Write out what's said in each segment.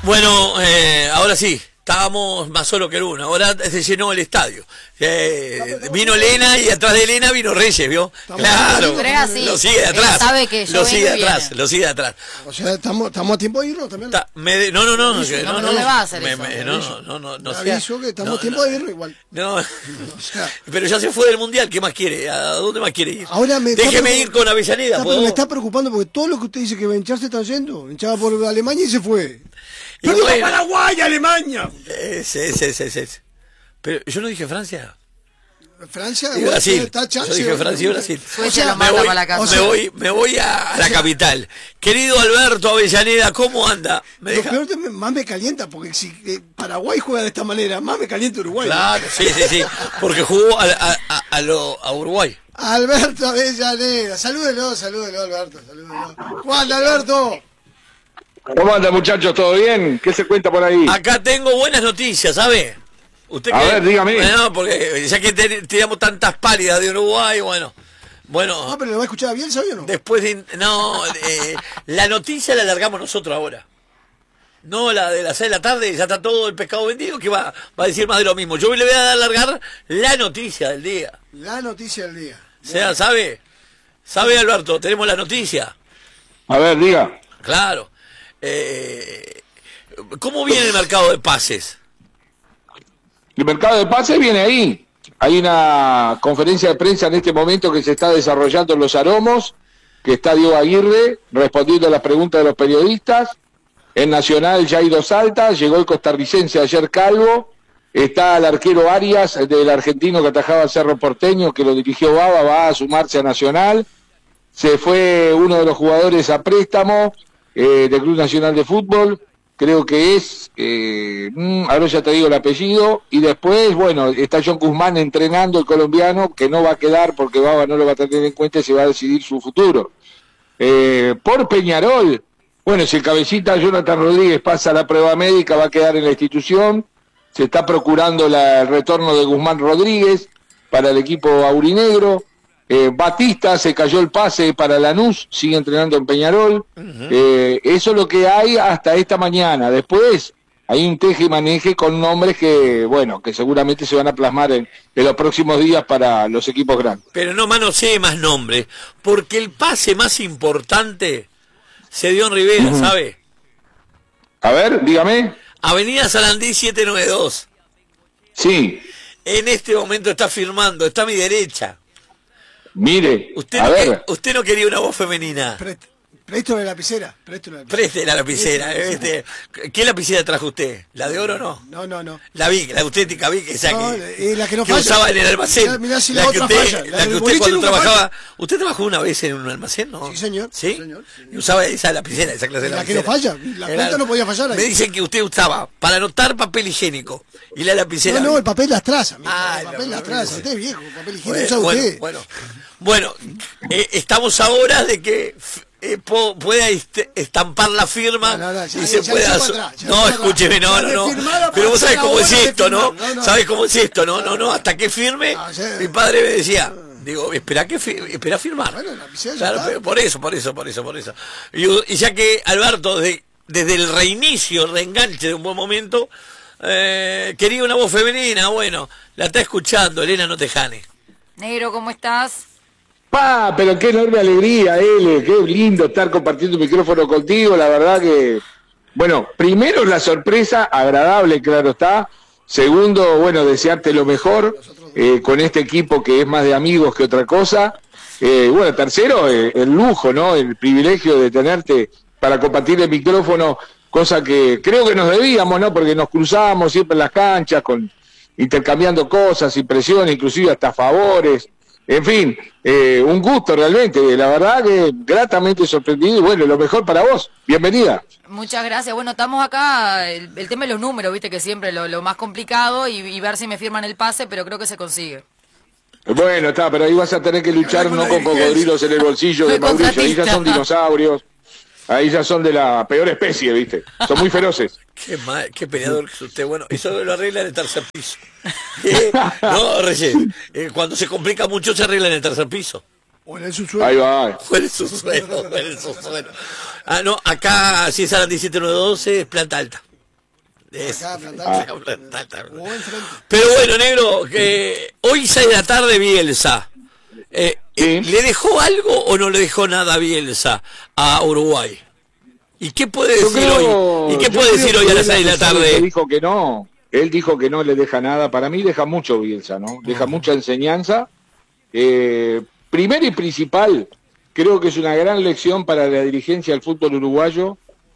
Bueno, ahora sí, estábamos más solo que el uno, ahora se llenó el estadio. Vino Elena y atrás de Elena vino Reyes, ¿vio? Claro, lo sigue de atrás. Sabe que yo lo sigue de atrás, lo sigue de atrás. O sea, estamos a tiempo de irnos también. No me va a hacer eso. No aviso que estamos a tiempo de irnos igual. No, O sea, pero ya se fue del Mundial, ¿qué más quiere? ¿A dónde más quiere ir? ahora Déjeme ir con Avellaneda, pero me está preocupando porque todo lo que usted dice que Benchar se está yendo, hinchaba por Alemania y se fue. ¡Pero dijo Paraguay, Alemania! Sí. Pero yo no dije Francia. Francia, Y Brasil. está chance. Yo dije Francia y Brasil. Me voy a la capital. Querido Alberto Avellaneda, ¿cómo anda? Lo peor más me calienta, porque si Paraguay juega de esta manera, más me calienta Uruguay. Claro, sí. Porque jugó a Uruguay. Alberto Avellaneda, salúdelo, Alberto, salúdelo. Juan, Alberto. ¿Cómo anda, muchachos? ¿Todo bien? ¿Qué se cuenta por ahí? Acá tengo buenas noticias, ¿sabe? A ver, dígame. Bueno, porque ya que tiramos tantas pálidas de Uruguay, bueno. No, pero lo va a escuchar bien, ¿sabes o no? Después de... No, la noticia la largamos nosotros ahora. No, la de las 6 de la tarde, ya está todo el pescado vendido, que va a decir más de lo mismo. Yo le voy a alargar la noticia del día. La noticia del día. O sea, ¿sabe, Alberto? Tenemos la noticia. A ver, diga. Claro. ¿Cómo viene el mercado de pases? El mercado de pases viene ahí. Hay una conferencia de prensa en este momento que se está desarrollando en Los Aromos, que está Diego Aguirre respondiendo a las preguntas de los periodistas. En Nacional ya hay dos altas, llegó el costarricense ayer Calvo, está el arquero Arias, del argentino que atajaba al Cerro Porteño, que lo dirigió Baba, va a sumarse a Nacional. Se fue uno de los jugadores a préstamo del Club Nacional de Fútbol, creo que es, ahora ya te digo el apellido, y después, bueno, está John Guzmán entrenando, el colombiano, que no va a quedar porque Baba no lo va a tener en cuenta y se va a decidir su futuro. Por Peñarol, bueno, si el cabecita Jonathan Rodríguez pasa la prueba médica, va a quedar en la institución, se está procurando el retorno de Guzmán Rodríguez para el equipo aurinegro. Batista se cayó el pase para Lanús, sigue entrenando en Peñarol. Eso es lo que hay hasta esta mañana. Después hay un teje y maneje con nombres que, bueno, que seguramente se van a plasmar en los próximos días para los equipos grandes. Pero no manosee más nombres, porque el pase más importante se dio en Rivera, ¿sabe? A ver, dígame. Avenida Sarandí 792. Sí. En este momento está firmando, está a mi derecha. Mire, usted no quería una voz femenina. Presto de lapicera. Preste la lapicera. ¿Qué lapicera trajo usted? ¿La de oro o no? No. La Vic, la auténtica Vic, esa la que no que falla. usaba en el almacén. Mirá si la otra falla. La que usted cuando trabajaba... ¿Usted trabajó una vez en un almacén, no? Sí, señor. ¿Sí? Sí, señor. Y usaba esa lapicera, esa clase de lapicera. La que no falla. La cuenta no podía fallar ahí. Me dicen que usted usaba para anotar papel higiénico y la lapicera... No, el papel las traza. El papel las traza. Usted es viejo, papel higiénico usa usted. Bueno, estamos ahora de que pueda estampar la firma y se pueda... No, escúcheme, no. Pero vos sabés cómo es esto, ¿no? ¿Sabés cómo es esto, no? Hasta que firme, mi padre me decía... Digo, espera a firmar. Claro, pero por eso. Y ya que Alberto, desde el reinicio, el reenganche de un buen momento, quería una voz femenina, bueno, la está escuchando, Elena Notejane. Negro, ¿cómo estás? Pero qué enorme alegría, Ele, qué lindo estar compartiendo el micrófono contigo, la verdad que, bueno, primero la sorpresa, agradable, claro está. Segundo, bueno, desearte lo mejor con este equipo que es más de amigos que otra cosa. Bueno, tercero, el lujo, ¿no? El privilegio de tenerte para compartir el micrófono, cosa que creo que nos debíamos, ¿no? Porque nos cruzábamos siempre en las canchas, intercambiando cosas, impresiones, inclusive hasta favores. En fin, un gusto realmente, la verdad que gratamente sorprendido y bueno, lo mejor para vos, bienvenida. Muchas gracias, bueno, estamos acá, el tema de los números, viste que siempre lo más complicado y ver si me firman el pase, pero creo que se consigue. Bueno, está, pero ahí vas a tener que luchar no con cocodrilos en el bolsillo de Mauricio, ahí ya son dinosaurios, ahí ya son de la peor especie, viste, son muy feroces. Qué peleador que es usted. Bueno, eso lo arregla en el tercer piso. No, Reyes, cuando se complica mucho se arregla en el tercer piso. O en el subsuelo. Ahí va. O en el subsuelo. No, acá si es a las 17:12 es planta alta. Pero bueno, negro, que hoy 6 de la tarde Bielsa. ¿Le dejó algo o no le dejó nada a Bielsa a Uruguay? ¿Y qué puede decir hoy? ¿Y qué puede decir hoy a las 6 de la tarde? Él dijo que no le deja nada. Para mí deja mucho Bielsa, ¿no? Deja mucha enseñanza. Primero y principal, creo que es una gran lección para la dirigencia del fútbol uruguayo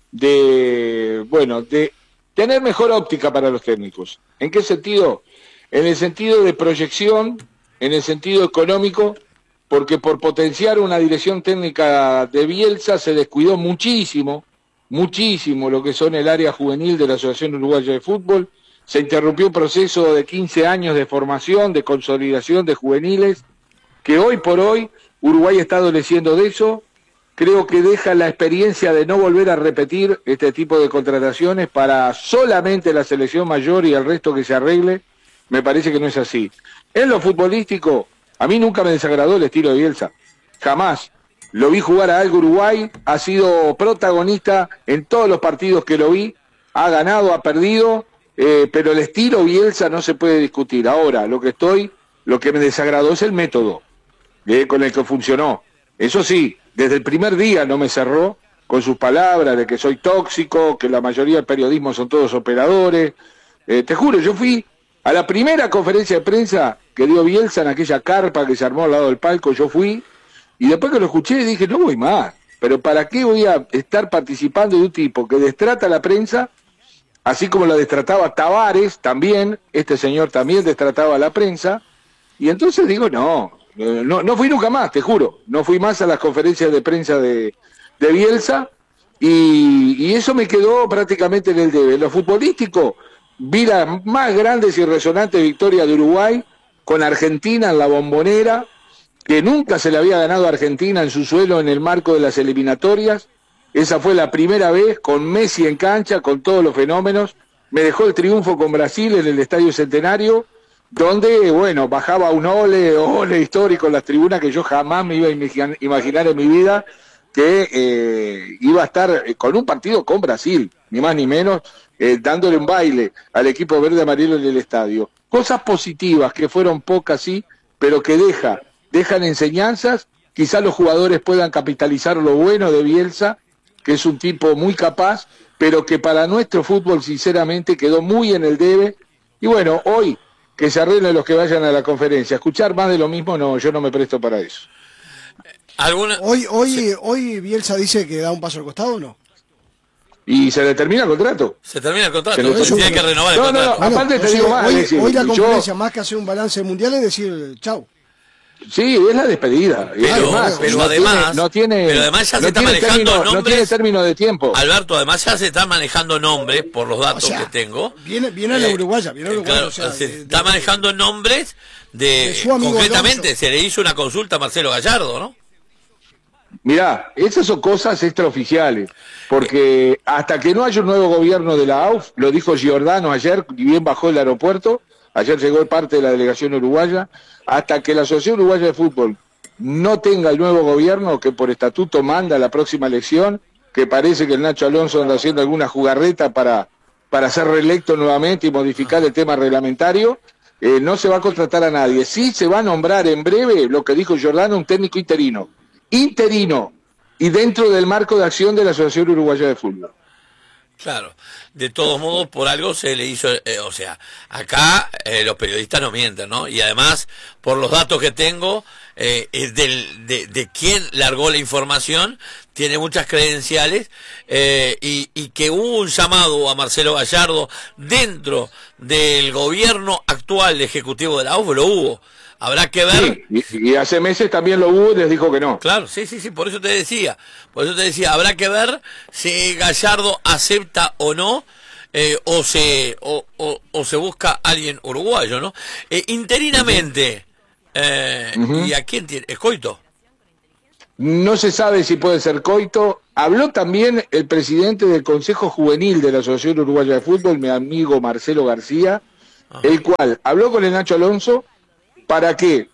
de tener mejor óptica para los técnicos. ¿En qué sentido? En el sentido de proyección, en el sentido económico, porque por potenciar una dirección técnica de Bielsa se descuidó muchísimo lo que son el área juvenil de la Asociación Uruguaya de Fútbol. Se interrumpió un proceso de 15 años de formación, de consolidación de juveniles, que hoy por hoy Uruguay está adoleciendo de eso. Creo que deja la experiencia de no volver a repetir este tipo de contrataciones para solamente la selección mayor y el resto que se arregle. Me parece que no es así. En lo futbolístico, a mí nunca me desagradó el estilo de Bielsa. Jamás. Lo vi jugar a algo Uruguay, ha sido protagonista en todos los partidos que lo vi, ha ganado, ha perdido, pero el estilo Bielsa no se puede discutir. Ahora, lo que me desagradó es el método con el que funcionó. Eso sí, desde el primer día no me cerró con sus palabras de que soy tóxico, que la mayoría del periodismo son todos operadores. Te juro, yo fui a la primera conferencia de prensa que dio Bielsa en aquella carpa que se armó al lado del palco, yo fui, y después que lo escuché dije, no voy más, pero ¿para qué voy a estar participando de un tipo que destrata a la prensa, así como la destrataba Tavares también, este señor también destrataba a la prensa, y entonces digo, no fui nunca más, te juro, no fui más a las conferencias de prensa de Bielsa, y eso me quedó prácticamente en el debe. En lo futbolístico, vi las más grandes y resonantes victorias de Uruguay con Argentina en la Bombonera, que nunca se le había ganado a Argentina en su suelo en el marco de las eliminatorias. Esa fue la primera vez, con Messi en cancha, con todos los fenómenos. Me dejó el triunfo con Brasil en el Estadio Centenario, donde, bajaba un ole histórico en las tribunas que yo jamás me iba a imaginar en mi vida que iba a estar con un partido con Brasil, ni más ni menos, dándole un baile al equipo verde amarillo en el estadio. Cosas positivas, que fueron pocas, sí, pero que dejan enseñanzas. Quizás los jugadores puedan capitalizar lo bueno de Bielsa, que es un tipo muy capaz, pero que para nuestro fútbol sinceramente quedó muy en el debe. Y hoy que se arreglen los que vayan a la conferencia. Escuchar más de lo mismo, no, yo no me presto para eso. Hoy Bielsa dice que da un paso al costado, ¿o no? Y se le termina el contrato. Se termina el contrato. Tiene que renovar el contrato. No, aparte te digo más. Hoy la conferencia, más que hacer un balance mundial, es decir, chau. Sí, es la despedida. Pero además ya se está manejando nombres. No tiene término de tiempo. Alberto, además ya se están manejando nombres, por los datos que tengo. Viene a la Uruguaya, claro, se está manejando nombres de su amigo concretamente, Alonso. Se le hizo una consulta a Marcelo Gallardo, ¿no? Mirá, esas son cosas extraoficiales, porque hasta que no haya un nuevo gobierno de la AUF, lo dijo Giordano ayer, y bien bajó el aeropuerto, ayer llegó parte de la delegación uruguaya, hasta que la Asociación Uruguaya de Fútbol no tenga el nuevo gobierno que por estatuto manda la próxima elección, que parece que el Nacho Alonso anda haciendo alguna jugarreta para ser reelecto nuevamente y modificar el tema reglamentario, no se va a contratar a nadie. Sí se va a nombrar en breve, lo que dijo Giordano, un técnico interino, y dentro del marco de acción de la Asociación Uruguaya de Fútbol. Claro, de todos modos por algo se le hizo, acá los periodistas no mienten, ¿no? Y además, por los datos que tengo, de quién largó la información, tiene muchas credenciales, y que hubo un llamado a Marcelo Gallardo dentro del gobierno actual ejecutivo de la UF, lo hubo. Habrá que ver. Sí, y hace meses también lo hubo y les dijo que no. Claro, sí, por eso te decía, habrá que ver si Gallardo acepta o no, o se busca alguien uruguayo, ¿no? Interinamente, ¿y a quién tiene? ¿Es Coito? No se sabe si puede ser Coito. Habló también el presidente del Consejo Juvenil de la Asociación Uruguaya de Fútbol, mi amigo Marcelo García, el cual habló con el Nacho Alonso para que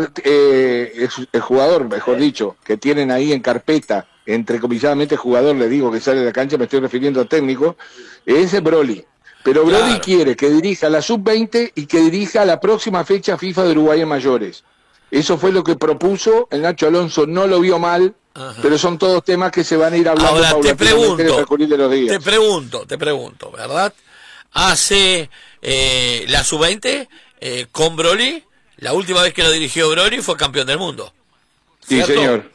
el jugador, mejor dicho, que tienen ahí en carpeta, entrecomilladamente jugador, le digo que sale de la cancha, me estoy refiriendo a técnico, es Broly. pero Broly quiere que dirija la sub-20 y que dirija la próxima fecha FIFA de Uruguay en mayores. Eso fue lo que propuso, el Nacho Alonso no lo vio mal, pero son todos temas que se van a ir hablando. Ahora te pregunto, de los días. te pregunto, ¿verdad? Hace la sub-20 con Broly, la última vez que lo dirigió Broly fue campeón del mundo. ¿Cierto? Sí, señor.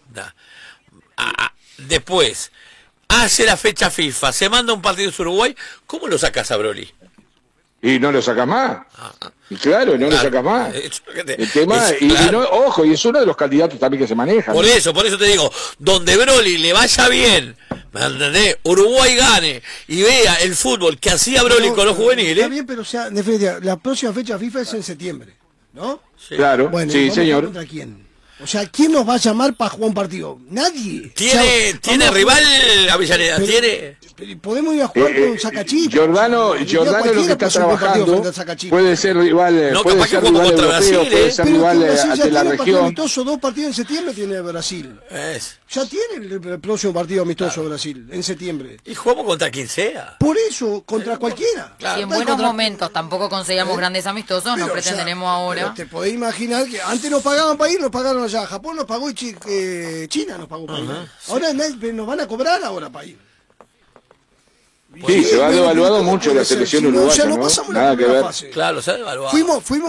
Después, hace la fecha FIFA, se manda un partido de Uruguay, ¿cómo lo sacas a Broly? Y no lo sacas más. Y claro, no lo sacas más. El tema, ojo, y es uno de los candidatos también que se manejan. Por eso te digo, donde Broly le vaya bien, ¿me entendés? Uruguay gane y vea el fútbol que hacía Broly con los juveniles. Está bien, pero en definitiva, la próxima fecha FIFA es en septiembre, ¿no? Sí. Claro, bueno, sí, señor. ¿Contra quién? O sea, ¿quién nos va a llamar para jugar un partido? Nadie. ¿Tiene rival Avellaneda? Podemos ir a jugar con Sacachispa. Jordano es lo que está trabajando. Puede ser rival, puede ser rival europeo, Brasil, puede ser rival de la región. Amistoso, 2 partidos en septiembre tiene Brasil. Ya tiene el próximo partido amistoso Brasil, en septiembre. Y jugamos contra quien sea. Por eso, contra cualquiera. Si en buenos momentos tampoco conseguíamos grandes amistosos, no pretenderemos ahora. Te podés imaginar que antes nos pagaban para ir, nos pagaron allá. Japón nos pagó y China nos pagó para ir. Ahora nos van a cobrar ahora para ir. Sí, se va devaluado mucho la selección uruguaya, ¿no? Nada que ver. Claro, se ha devaluado. Fuimos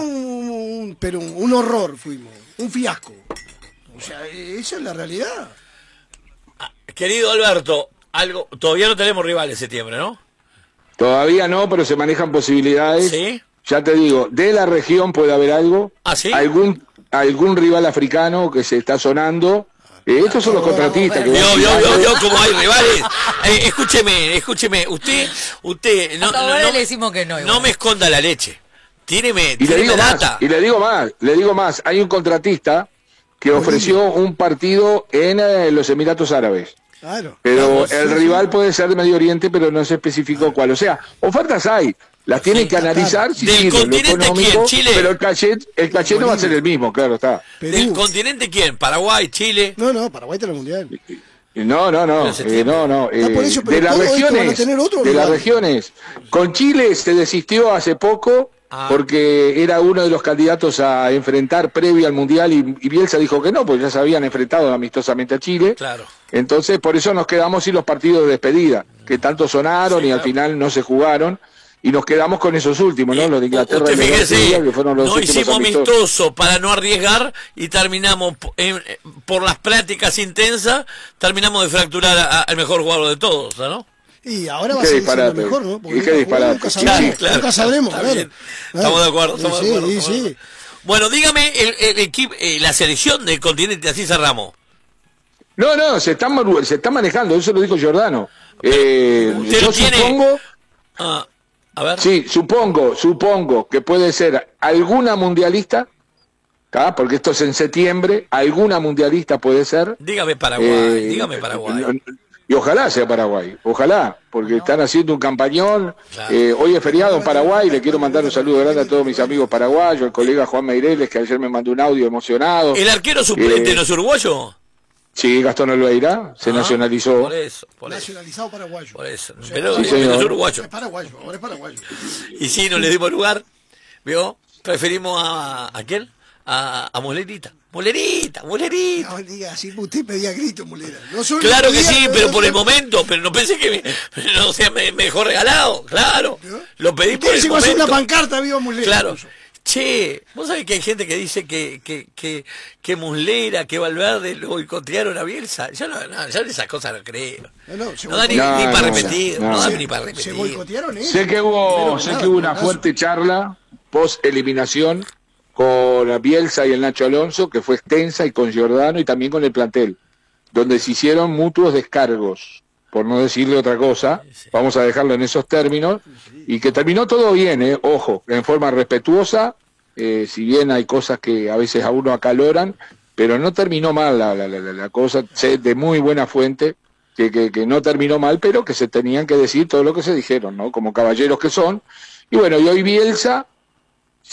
un horror, un fiasco. O sea, esa es la realidad. Querido Alberto, todavía no tenemos rivales en septiembre, ¿no? Todavía no, pero se manejan posibilidades. ¿Sí? Ya te digo, de la región puede haber algo. ¿Ah, sí? Algún rival africano que se está sonando. Estos son los contratistas. Yo, como hay rivales. Escúcheme. Usted le decimos que no. No me esconda la leche. Tíreme data. Y le digo más. Hay un contratista que ofreció un partido en los Emiratos Árabes. Claro. Pero el rival puede ser de Medio Oriente, pero no se especificó cuál. O sea, ofertas hay. Las tienen que analizar si ¿Del continente quién? ¿Chile? Pero el cachet no va a ser el mismo, claro está. Perú. ¿Del continente quién? ¿Paraguay, Chile? No, Paraguay está en el Mundial. No. De las regiones. Con Chile se desistió hace poco porque era uno de los candidatos a enfrentar previo al Mundial y Bielsa dijo que no, porque ya se habían enfrentado amistosamente a Chile. Claro. Entonces, por eso nos quedamos sin los partidos de despedida, que tanto sonaron y al final no se jugaron. Y nos quedamos con esos últimos, ¿no? Los de Inglaterra y fíjese, que fueron los no hicimos amistoso para no arriesgar y terminamos, por las prácticas intensas, terminamos de fracturar al mejor jugador de todos, ¿no? Y ahora va a ser lo mejor, ¿no? Porque qué disparate. Nunca sabremos. Estamos de acuerdo, Sí. Bueno, dígame el equipo, la selección del continente, así cerramos. No, se está manejando, eso lo dijo Jordano. ¿Usted yo supongo... A ver. Sí, supongo que puede ser alguna mundialista, porque esto es en septiembre, alguna mundialista puede ser. Dígame Paraguay. Y ojalá sea Paraguay, porque están haciendo un campañón. Claro. Hoy es feriado en Paraguay, le quiero mandar un saludo grande a todos mis amigos paraguayos, el colega Juan Meireles, que ayer me mandó un audio emocionado. ¿El arquero suplente no es uruguayo? Sí, Gastón Olveira se nacionalizó. Por eso. Nacionalizado paraguayo. Por eso. O sea, pero sí, es uruguayo. Es paraguayo. Y sí, no le dimos lugar. ¿Vio? Preferimos a ¿quién? A Mulerita. Mulerita. No diga así, usted pedía grito, Mulera. Claro que sí, pero por el momento. Pero no pensé que me dejó regalado. Claro. Lo pedí por el momento. Hacer una pancarta, viva Mulera. Claro. Che, vos sabés que hay gente que dice que Muslera, que Valverde lo boicotearon a Bielsa. Ya esas cosas no creo. No da ni para repetir. No da ni para repetir. Se boicotearon ellos. Sé que hubo una fuerte charla post eliminación con Bielsa y el Nacho Alonso, que fue extensa, y con Giordano y también con el plantel, donde se hicieron mutuos descargos, por no decirle otra cosa, vamos a dejarlo en esos términos, y que terminó todo bien, ojo, en forma respetuosa, si bien hay cosas que a veces a uno acaloran, pero no terminó mal la cosa, sé de muy buena fuente, que no terminó mal, pero que se tenían que decir todo lo que se dijeron, ¿no? Como caballeros que son. Y bueno, y hoy Bielsa